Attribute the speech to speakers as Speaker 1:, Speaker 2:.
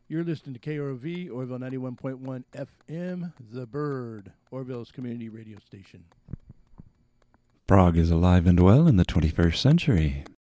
Speaker 1: You're listening to KROV, Orville 91.1 FM, The Bird, Orville's community radio station.
Speaker 2: Prague is alive and well in the 21st century.